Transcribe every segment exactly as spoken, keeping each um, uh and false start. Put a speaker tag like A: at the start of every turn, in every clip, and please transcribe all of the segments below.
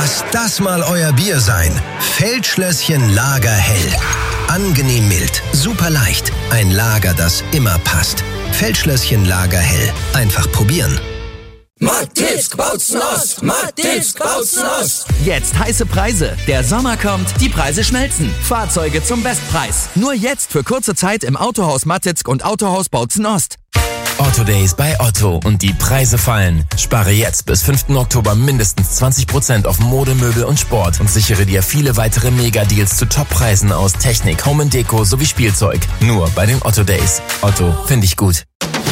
A: Lass das mal euer Bier sein. Feldschlösschen Lager Hell. Angenehm mild, super leicht. Ein Lager, das immer passt. Feldschlösschen Lager Hell. Einfach probieren.
B: Mattisk Bautzen-Ost! Mattisk Bautzen-Ost!
C: Jetzt heiße Preise. Der Sommer kommt, die Preise schmelzen. Fahrzeuge zum Bestpreis. Nur jetzt für kurze Zeit im Autohaus Mattisk und Autohaus Bautzen-Ost.
D: Otto Days bei Otto und die Preise fallen. Spare jetzt bis fünften Oktober mindestens zwanzig Prozent auf Mode, Möbel und Sport und sichere dir viele weitere Mega-Deals zu Top-Preisen aus Technik, Home and Deko sowie Spielzeug. Nur bei den Otto Days. Otto, finde ich gut.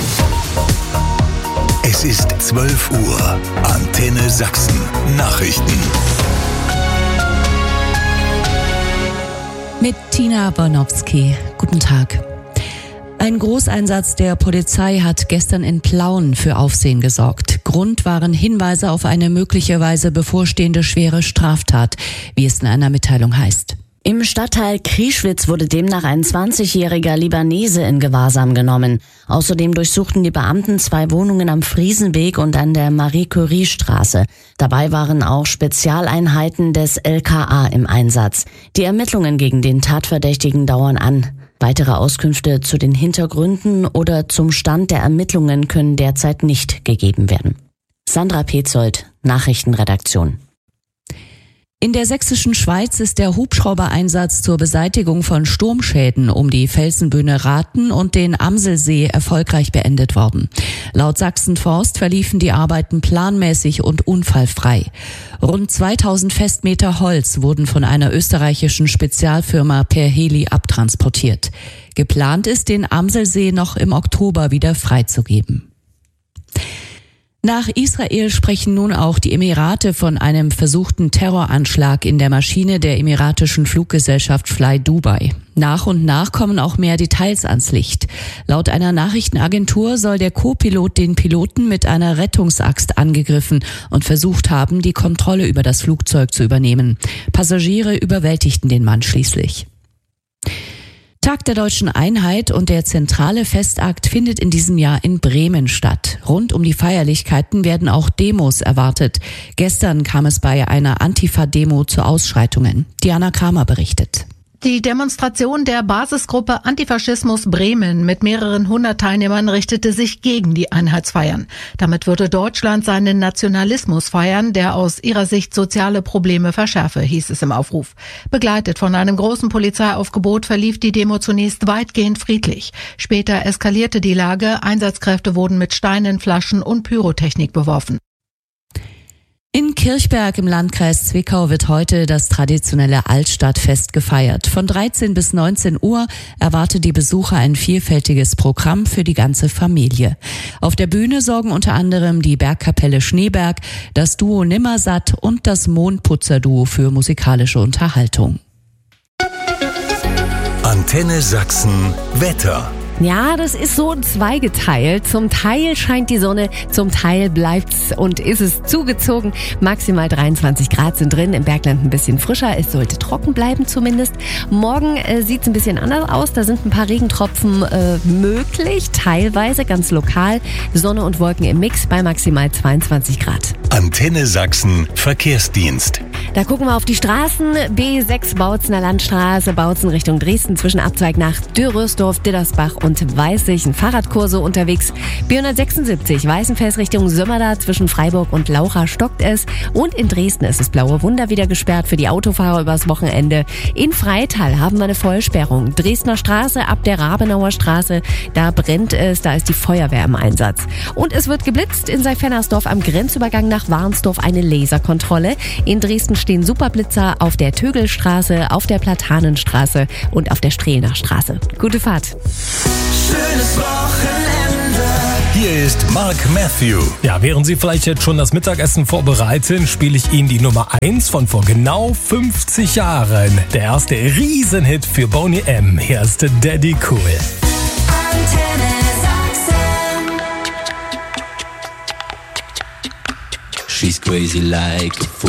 A: Es ist zwölf Uhr. Antenne Sachsen. Nachrichten.
E: Mit Tina Bornowski. Guten Tag. Ein Großeinsatz der Polizei hat gestern in Plauen für Aufsehen gesorgt. Grund waren Hinweise auf eine möglicherweise bevorstehende schwere Straftat, wie es in einer Mitteilung heißt.
F: Im Stadtteil Krieschwitz wurde demnach ein zwanzigjähriger Libanese in Gewahrsam genommen. Außerdem durchsuchten die Beamten zwei Wohnungen am Friesenweg und an der Marie-Curie-Straße. Dabei waren auch Spezialeinheiten des L K A im Einsatz. Die Ermittlungen gegen den Tatverdächtigen dauern an. Weitere Auskünfte zu den Hintergründen oder zum Stand der Ermittlungen können derzeit nicht gegeben werden. Sandra Petzold, Nachrichtenredaktion.
E: In der sächsischen Schweiz ist der Hubschraubereinsatz zur Beseitigung von Sturmschäden um die Felsenbühne Rathen und den Amselsee erfolgreich beendet worden. Laut Sachsen-Forst verliefen die Arbeiten planmäßig und unfallfrei. Rund zweitausend Festmeter Holz wurden von einer österreichischen Spezialfirma per Heli abtransportiert. Geplant ist, den Amselsee noch im Oktober wieder freizugeben. Nach Israel sprechen nun auch die Emirate von einem versuchten Terroranschlag in der Maschine der emiratischen Fluggesellschaft Fly Dubai. Nach und nach kommen auch mehr Details ans Licht. Laut einer Nachrichtenagentur soll der Co-Pilot den Piloten mit einer Rettungsaxt angegriffen und versucht haben, die Kontrolle über das Flugzeug zu übernehmen. Passagiere überwältigten den Mann schließlich. Tag der Deutschen Einheit und der zentrale Festakt findet in diesem Jahr in Bremen statt. Rund um die Feierlichkeiten werden auch Demos erwartet. Gestern kam es bei einer Antifa-Demo zu Ausschreitungen. Diana Kramer berichtet.
G: Die Demonstration der Basisgruppe Antifaschismus Bremen mit mehreren hundert Teilnehmern richtete sich gegen die Einheitsfeiern. Damit würde Deutschland seinen Nationalismus feiern, der aus ihrer Sicht soziale Probleme verschärfe, hieß es im Aufruf. Begleitet von einem großen Polizeiaufgebot verlief die Demo zunächst weitgehend friedlich. Später eskalierte die Lage, Einsatzkräfte wurden mit Steinen, Flaschen und Pyrotechnik beworfen.
E: In Kirchberg im Landkreis Zwickau wird heute das traditionelle Altstadtfest gefeiert. Von dreizehn bis neunzehn Uhr erwartet die Besucher ein vielfältiges Programm für die ganze Familie. Auf der Bühne sorgen unter anderem die Bergkapelle Schneeberg, das Duo Nimmersatt und das Mondputzer-Duo für musikalische Unterhaltung.
A: Antenne Sachsen Wetter.
H: Ja, das ist so zweigeteilt. Zum Teil scheint die Sonne, zum Teil bleibt's und ist es zugezogen. Maximal dreiundzwanzig Grad sind drin, im Bergland ein bisschen frischer. Es sollte trocken bleiben zumindest. Morgen äh, sieht's ein bisschen anders aus. Da sind ein paar Regentropfen äh, möglich, teilweise ganz lokal. Sonne und Wolken im Mix bei maximal zweiundzwanzig Grad.
A: Antenne Sachsen Verkehrsdienst.
H: Da gucken wir auf die Straßen. B sechs Bautzener Landstraße, Bautzen Richtung Dresden zwischen Abzweig nach Dürrösdorf, Dittersbach und Weißig. Ein Fahrradkurse unterwegs. B hundertsechsundsiebzig Weißenfels Richtung Sömmerda zwischen Freiburg und Laucha stockt es. Und in Dresden ist das Blaue Wunder wieder gesperrt für die Autofahrer übers Wochenende. In Freital haben wir eine Vollsperrung. Dresdner Straße ab der Rabenauer Straße. Da brennt es, da ist die Feuerwehr im Einsatz. Und es wird geblitzt in Seifernersdorf am Grenzübergang nach Warnsdorf eine Laserkontrolle. In Dresden stehen Superblitzer auf der Tögelstraße, auf der Platanenstraße und auf der Strehlner Straße. Gute Fahrt.
B: Schönes Wochenende.
A: Hier ist Mark Matthew.
I: Ja, während Sie vielleicht jetzt schon das Mittagessen vorbereiten, spiele ich Ihnen die Nummer eins von vor genau fünfzig Jahren. Der erste Riesenhit für Boney M. Hier ist Daddy Cool.
B: Antenne Sachsen.
J: She's crazy like a fool.